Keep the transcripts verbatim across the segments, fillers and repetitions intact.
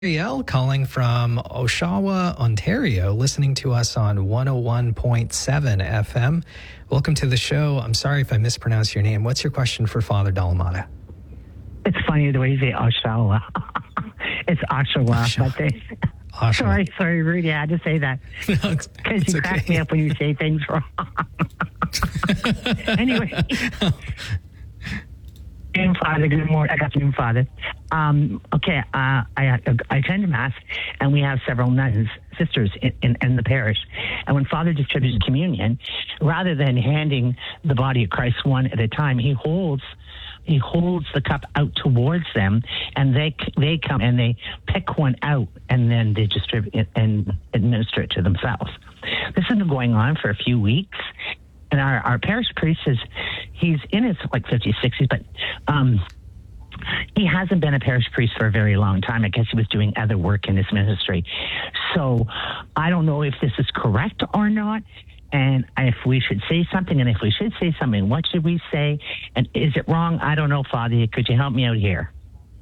Ariel calling from Oshawa, Ontario, listening to us on one oh one point seven F M. Welcome to the show. I'm sorry if I mispronounced your name. What's your question for Father Dalamada? It's funny the way you say Oshawa. It's Oshawa, Oshawa. but they... Oshawa. Sorry, sorry, Rudy, I had to say that. Because No, you okay. crack me up when you say things wrong. Anyway... Good Father, good morning. I got you, Father. Um, okay, uh, I, I attend Mass, and we have several nuns, sisters in, in, in the parish. And when Father distributes communion, rather than handing the body of Christ one at a time, he holds he holds the cup out towards them, and they they come and they pick one out, and then they distribute it and administer it to themselves. This has been going on for a few weeks. And our, our parish priest is, he's in his like fifties, sixties, but um, he hasn't been a parish priest for a very long time. I guess he was doing other work in his ministry. So I don't know if this is correct or not, and if we should say something, and if we should say something, what should we say? And is it wrong? I don't know, Father. Could you help me out here?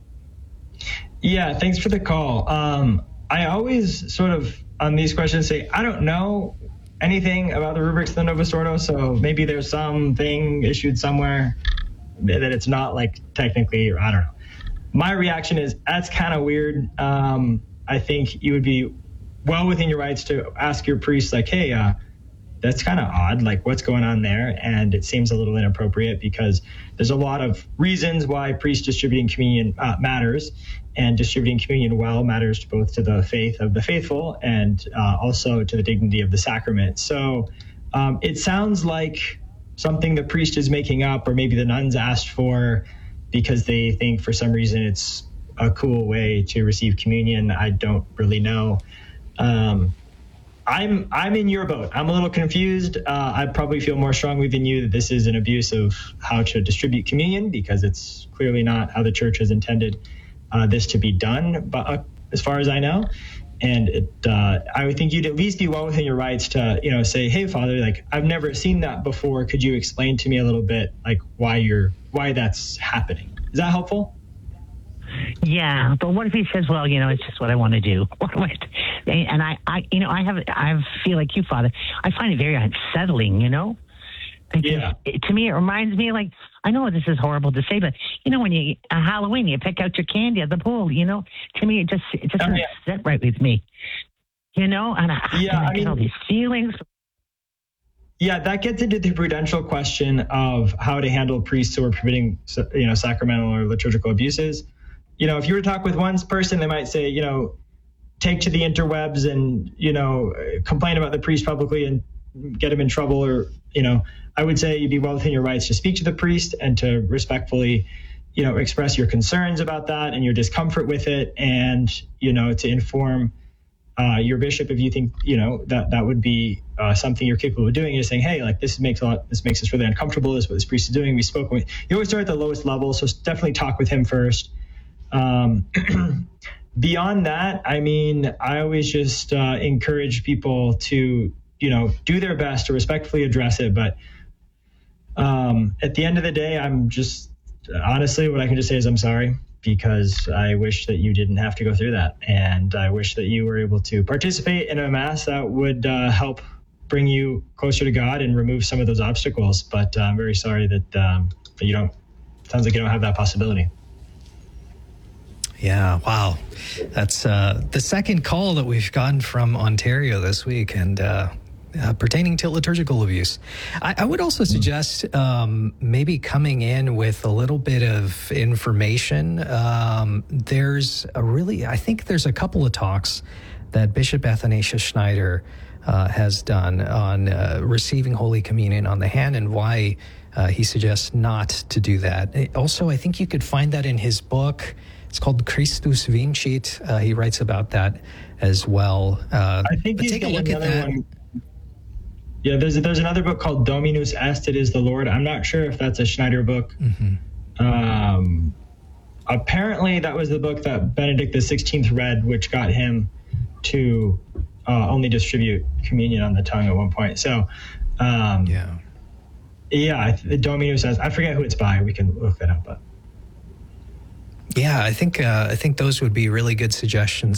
Yeah, thanks for the call. Um, I always sort of, on these questions, say, I don't know anything about the rubrics of the Novus Ordo, so maybe there's something issued somewhere that it's not like technically, or I don't know. My reaction is that's kind of weird. Um, I think you would be well within your rights to ask your priest, like, hey, uh, that's kind of odd. Like, what's going on there? And it seems a little inappropriate because there's a lot of reasons why priest distributing communion uh, matters, and distributing communion well matters both to the faith of the faithful and uh, also to the dignity of the sacrament. So um, it sounds like something the priest is making up, or maybe the nuns asked for because they think for some reason it's a cool way to receive communion. I don't really know. Um, I'm I'm in your boat. I'm a little confused. Uh, I probably feel more strongly than you that this is an abuse of how to distribute communion, because it's clearly not how the church has intended uh, this to be done, but uh, as far as I know. And it, uh, I would think you'd at least be well within your rights to, you know, say, hey, Father, like, I've never seen that before. Could you explain to me a little bit, like, why you're why that's happening? Is that helpful? Yeah, but what if he says, well, you know, it's just what I want to do. And I, I, you know, I have, I feel like you, Father, I find it very unsettling, you know? Because Yeah. it, to me, it reminds me, like, I know this is horrible to say, but, you know, when you, uh, Halloween, you pick out your candy at the pool, you know? To me, it just, it just Oh, doesn't yeah. sit right with me. You know? And I, Yeah, and I, I get mean- all these feelings. Yeah, that gets into the prudential question of how to handle priests who are permitting, you know, sacramental or liturgical abuses. You know, if you were to talk with one person, they might say, you know, take to the interwebs and, you know, complain about the priest publicly and get him in trouble. Or, you know, I would say you'd be well within your rights to speak to the priest and to respectfully, you know, express your concerns about that and your discomfort with it, and, you know, to inform uh, your bishop if you think, you know, that that would be uh, something you're capable of doing. You're saying, hey, like, this makes a lot, this makes us really uncomfortable. This is what this priest is doing. We spoke with, you always start at the lowest level, so definitely talk with him first. Um, beyond that, I mean, I always just uh, encourage people to, you know, do their best to respectfully address it. But um, at the end of the day, I'm just, honestly, what I can just say is I'm sorry, because I wish that you didn't have to go through that. And I wish that you were able to participate in a Mass that would uh, help bring you closer to God and remove some of those obstacles. But uh, I'm very sorry that, um, that you don't, sounds like you don't have that possibility. Yeah, wow. That's uh, the second call that we've gotten from Ontario this week, and uh, uh, pertaining to liturgical abuse. I, I would also suggest um, maybe coming in with a little bit of information. Um, there's a really, I think there's a couple of talks that Bishop Athanasius Schneider uh, has done on uh, receiving Holy Communion on the hand, and why uh, he suggests not to do that. It, also, I think you could find that in his book. It's called Christus Vincit. Uh, he writes about that as well. Uh, I think but he's take a got look at another that. one. Yeah, there's there's another book called Dominus Est, It Is the Lord. I'm not sure if that's a Schneider book. Mm-hmm. Um, apparently, that was the book that Benedict the sixteenth read, which got him to uh, only distribute communion on the tongue at one point. So, um, Yeah. yeah, the Dominus Est. I forget who it's by. We can look that up, but. Yeah, I think uh, I think those would be really good suggestions.